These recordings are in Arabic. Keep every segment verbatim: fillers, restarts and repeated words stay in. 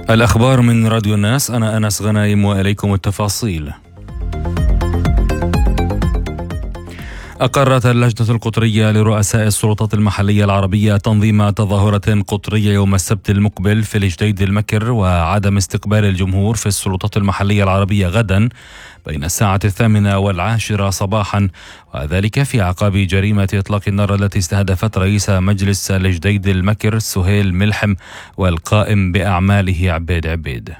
الأخبار من راديو الناس، أنا أنس غنايم وإليكم التفاصيل. أقرت اللجنة القطرية لرؤساء السلطات المحلية العربية تنظيم تظاهرة قطرية يوم السبت المقبل في الجديد المكر، وعدم استقبال الجمهور في السلطات المحلية العربية غدا بين الساعة الثامنة والعاشرة صباحا، وذلك في أعقاب جريمة إطلاق النار التي استهدفت رئيس مجلس الجديد المكر سهيل ملحم والقائم بأعماله عبيد عبيد.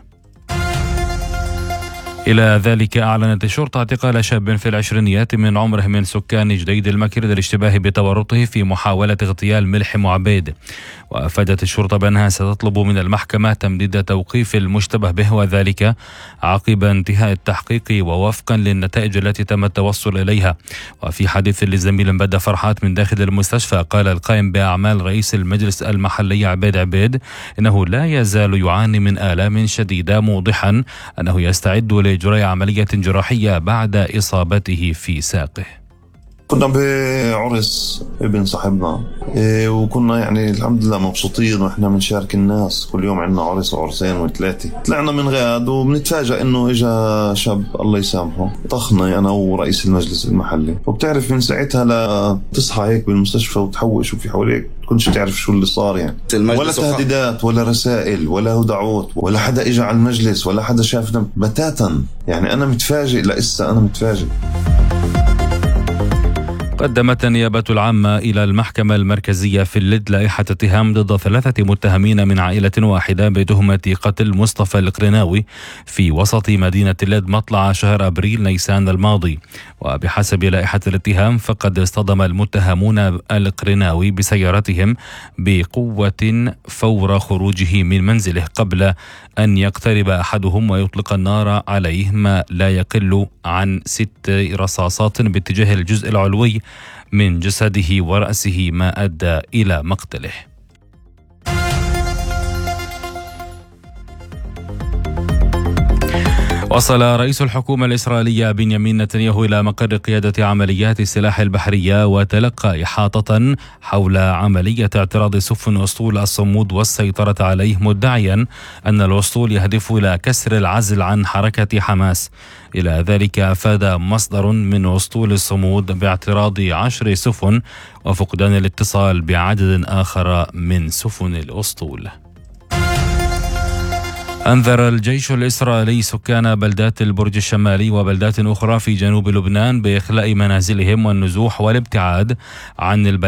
إلى ذلك أعلنت الشرطة اعتقال شاب في العشرينيات من عمره من سكان جديد المكر للاشتباه بتورطه في محاولة اغتيال ملحم وعبيد، وأفادت الشرطة بأنها ستطلب من المحكمة تمديد توقيف المشتبه به، وذلك عقب انتهاء التحقيق ووفقا للنتائج التي تم التوصل إليها. وفي حديث للزميل بدأ فرحات من داخل المستشفى، قال القائم بأعمال رئيس المجلس المحلي عبيد عبيد إنه لا يزال يعاني من آلام شديدة، موضحا أنه يستعد لإجراء عملية جراحية بعد إصابته في ساقه. كنا بعرس ابن صاحبنا إيه، وكنا يعني الحمد لله مبسوطين، واحنا بنشارك الناس كل يوم عندنا عرس وعرسين وثلاثة. طلعنا من غاد وبنتفاجأ انه اجا شاب الله يسامحه طخنا انا ورئيس المجلس المحلي. وبتعرف من ساعتها لا تصحى هيك بالمستشفى وتحوش وفي حواليك كنتش تعرف شو اللي صار، يعني ولا تهديدات ولا رسائل ولا دعوات ولا حدا اجى على المجلس ولا حدا شافنا بتاتا. يعني انا متفاجئ، لسه انا متفاجئ. قدمت النيابة العامة إلى المحكمة المركزية في اللد لائحة اتهام ضد ثلاثة متهمين من عائلة واحدة بتهمة قتل مصطفى القرناوي في وسط مدينة اللد مطلع شهر أبريل نيسان الماضي. وبحسب لائحة الاتهام فقد اصطدم المتهمون القرناوي بسيارتهم بقوة فور خروجه من منزله قبل أن يقترب أحدهم ويطلق النار عليه، ما لا يقل عن ست رصاصات باتجاه الجزء العلوي من جسده ورأسه، ما أدى إلى مقتله. وصل رئيس الحكومة الإسرائيلية بنيامين نتنياهو إلى مقر قيادة عمليات السلاح البحرية، وتلقى إحاطة حول عملية اعتراض سفن أسطول الصمود والسيطرة عليه، مدعيا أن الأسطول يهدف إلى كسر العزل عن حركة حماس. إلى ذلك أفاد مصدر من أسطول الصمود باعتراض عشر سفن وفقدان الاتصال بعدد آخر من سفن الأسطول. أنذر الجيش الإسرائيلي سكان بلدات البرج الشمالي وبلدات أخرى في جنوب لبنان بإخلاء منازلهم والنزوح والابتعاد عن البلد